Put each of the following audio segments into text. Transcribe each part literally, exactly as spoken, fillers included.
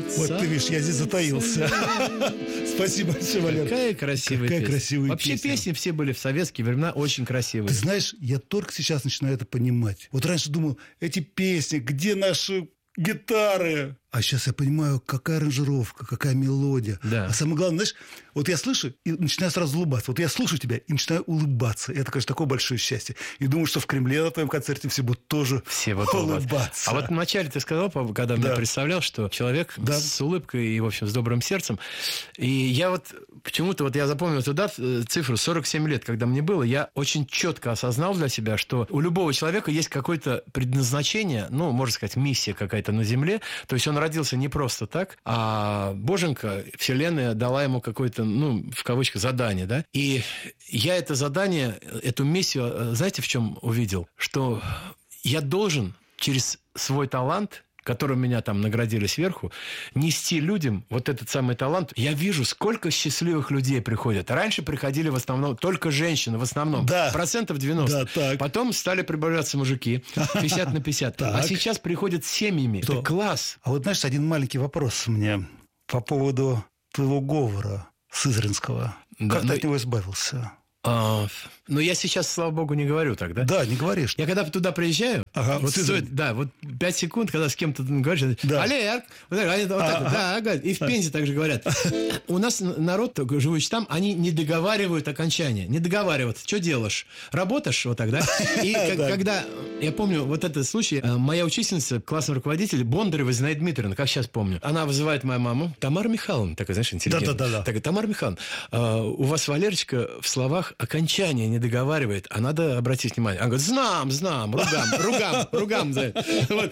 Вот ты видишь, я здесь затаился. Спасибо большое, Валер. Какая красивая Какая песня. красивая Вообще песня. песни все были в советские времена очень красивые. Ты знаешь, я только сейчас начинаю это понимать. Вот раньше думал, эти песни, где наши гитары? А сейчас я понимаю, какая аранжировка, какая мелодия. Да. А самое главное, знаешь, вот я слышу и начинаю сразу улыбаться. Вот я слушаю тебя и начинаю улыбаться. И это, конечно, такое большое счастье. И думаю, что в Кремле на твоем концерте все будут тоже Все вот улыбаться. А вот вначале ты сказал, когда Да. меня представлял, что человек Да. с улыбкой и, в общем, с добрым сердцем. И я вот почему-то, вот я запомнил эту дату, цифру сорок семь лет, когда мне было, я очень четко осознал для себя, что у любого человека есть какое-то предназначение, ну, можно сказать, миссия какая-то на Земле. То есть он родился не просто так, а Боженька, Вселенная дала ему какое-то, ну, в кавычках, задание, да. И я это задание, эту миссию, знаете, в чем увидел? Что я должен через свой талант, которым меня там наградили сверху, нести людям вот этот самый талант. Я вижу, сколько счастливых людей приходят. Раньше приходили в основном только женщины, в основном. Да. Процентов девяносто. Да, так. Потом стали прибавляться мужики. пятьдесят на пятьдесят. А Так. сейчас приходят с семьями. Кто? Это класс. А вот, знаешь, один маленький вопрос мне по поводу твоего говора сызринского. Да, Как ты ну- от него избавился? А, ну, я сейчас, слава богу, не говорю так, да? Да, не говоришь. Я когда туда приезжаю, Ага, вот Сызрань. стоит, да, вот пять секунд, когда с кем-то говоришь, Да. Олег, вот так, они вот так вот, да, говорят. И в Пензе также говорят. У нас народ, только живущий там, они не договаривают окончания, не договаривают. Что делаешь? Работаешь вот так, да? И как- Да. когда, я помню вот этот случай, э, моя учительница, классный руководитель, Бондарева Зинаида Дмитриевна, как сейчас помню, она вызывает мою маму, Тамара Михайловна, такая, знаешь, интеллигентная. Да-да-да-да. Такая, Тамара Михайловна, э, у вас Валерочка в словах окончания не договаривает, а надо обратить внимание. Она говорит, знам, знам, ругам, ругам, ругам. за это». Вот.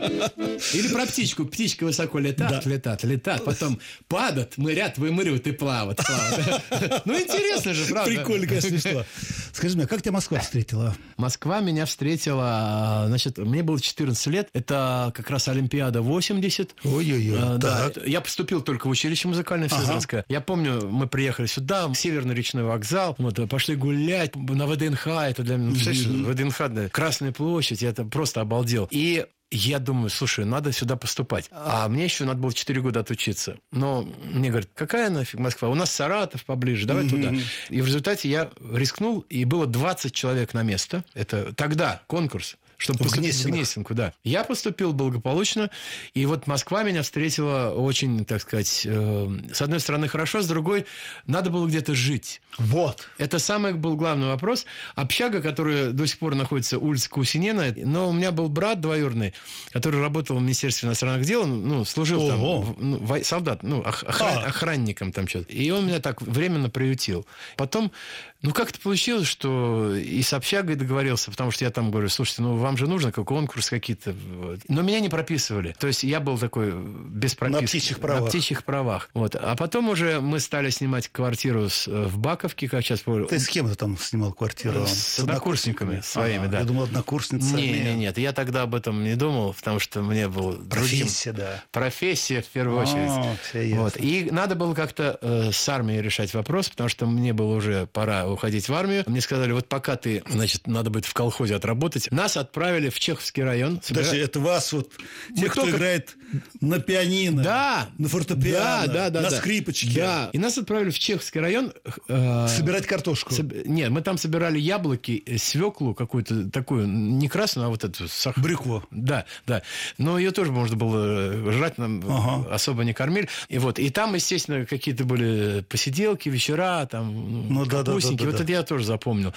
Или про птичку. Птичка высоко летат, Да. летат, летат, потом падат, мырят, вымыривают и плавают. плавают. Ну, интересно же, правда? Прикольно, конечно, смешно. Скажи мне, как тебя Москва встретила? Москва меня встретила, значит, мне было четырнадцать лет, это как раз Олимпиада восемьдесят. Ой-ой-ой, А, да, так. я поступил только в училище музыкальное в Ага. Сызранское. Я помню, мы приехали сюда, Северный речной вокзал, вот, пошли гулять на ВДНХ, это для меня, представляешь, ВДНХ, да, Красная площадь, я это просто обалдел. И я думаю, слушай, надо сюда поступать. А мне еще надо было четыре года отучиться. Но мне говорят, какая нафиг Москва? У нас Саратов поближе, давай туда. И в результате я рискнул, и было двадцать человек на место. Это тогда конкурс. Чтобы В поступить в Гнесино. Гнесинку, да. Я поступил благополучно, и вот Москва меня встретила очень, так сказать, э, с одной стороны хорошо, с другой надо было где-то жить. Вот. Это самый был главный вопрос. Общага, которая до сих пор находится улица Каусинена, но у меня был брат двоюродный, который работал в Министерстве иностранных дел, ну, служил Ого. там, в- ну, вой- солдат, ну, ох- охран- А. охранником там что-то. И он меня так временно приютил. Потом, ну, как-то получилось, что и с общагой договорился, потому что я там говорю, слушайте, ну, вам же нужно как конкурс какие-то. Вот. Но меня не прописывали. То есть я был такой без прописки. На птичьих правах. На птичьих правах. Вот. А потом уже мы стали снимать квартиру с, э, в Баковке, как сейчас помню. Ты с кем ты там снимал квартиру? С однокурсниками своими, Ага, да. Я думал, однокурсницами. Не, не, нет, я тогда об этом не думал, потому что мне был другим- Профессия, да. профессия в первую А, очередь. всё ясно. Вот. И надо было как-то э, с армией решать вопрос, потому что мне было уже пора уходить в армию. Мне сказали, вот пока ты, значит, надо будет в колхозе отработать. Нас отправили в Чеховский район. Подожди, это вас вот, те, Мы кто только- играет на пианино, Да. на фортепиано, Да, да, да, на да. скрипочке, Да. И нас отправили в Чеховский район. э, собирать картошку. Соб- Нет, мы там собирали яблоки, э, свеклу какую-то такую, не красную, а вот эту сахар. Брюкву. Да, да. Но ее тоже можно было жрать, нам Ага. особо не кормили. И вот, и там, естественно, какие-то были посиделки, вечера, там, Ну, да, да, капустники. да, да, Вот да. это я тоже запомнил.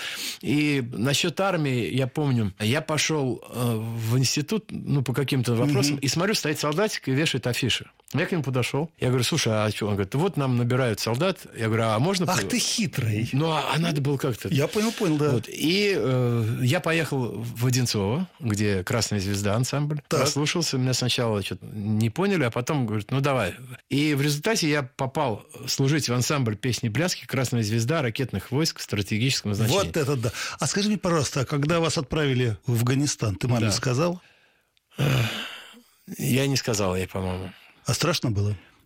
И насчет армии, я помню, я пошел э, в институт, ну, по каким-то вопросам, и смотрю, стоит солдатик и вешает афиши. Я к нему подошел. Я говорю, слушай, а что? Он говорит, вот нам набирают солдат. Я говорю, а можно... Ах по- ты хитрый. Ну, а, а надо было как-то... Я понял, понял, да. Вот. И э, я поехал в Одинцово, где «Красная звезда» ансамбль. Так. Прослушался, меня сначала что-то не поняли, а потом говорят, ну давай. И в результате я попал служить в ансамбль песни-пляски «Красная звезда» ракетных войск в стратегическом значении. Вот это да. А скажи мне, пожалуйста, а когда вас отправили в Афганистан, ты маме Да. сказал? Я не сказал ей, по-моему. А страшно было?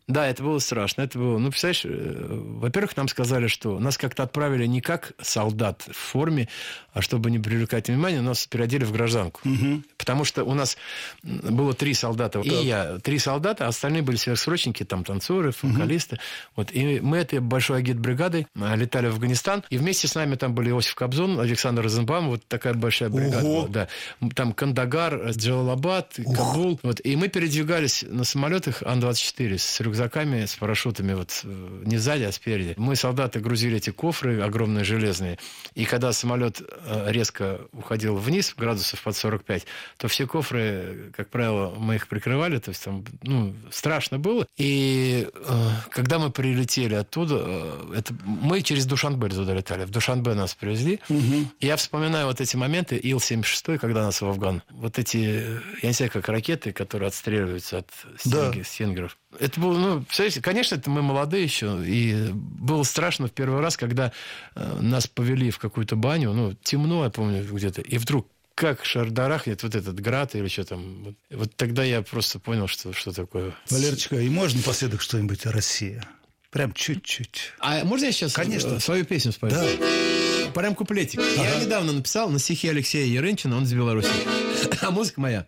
Да, это было страшно. Это было, ну, представляешь, во-первых, нам сказали, что нас как-то отправили не как солдат в форме, а чтобы не привлекать внимание, нас переодели в гражданку. Угу. Потому что у нас было три солдата. И я. Три солдата, а остальные были сверхсрочники, там танцоры, вокалисты. Угу. Вот. И мы этой большой агитбригадой летали в Афганистан. И вместе с нами там были Иосиф Кобзон, Александр Розенбаум. Вот такая большая бригада была. Да. Там Кандагар, Джалалабад, Кабул. Вот. И мы передвигались на самолетах Ан двадцать четыре с рюкзаками, с парашютами. Вот, не сзади, а спереди. Мы, солдаты, грузили эти кофры огромные, железные. И когда самолет резко уходил вниз, градусов под сорок пять, то все кофры, как правило, мы их прикрывали. То есть там, ну, страшно было. И э, когда мы прилетели оттуда, э, это, мы через Душанбе туда летали. В Душанбе нас привезли. Угу. Я вспоминаю вот эти моменты. Ил семьдесят шесть, когда нас в Афган. Вот эти, я не знаю, как ракеты, которые отстреливаются от стенги, да. стенгеров. Это было, ну, представляете, конечно, это мы молодые еще. И было страшно в первый раз, когда э, нас повели в какую-то баню. Ну, темно, я помню, где-то. И вдруг как шардарахнет вот этот град или что там. Вот, вот тогда я просто понял, что, что такое. Валерочка, и можно напоследок что-нибудь о России? Прям чуть-чуть. А можно я сейчас Конечно. свою песню спою? Да. Прям куплетик. Ага. Я недавно написал на стихи Алексея Ярынчина, он из Беларуси. А музыка моя.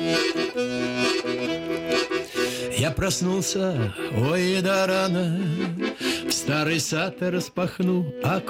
Я проснулся, ой, да рано, в старый сад распахнул окно.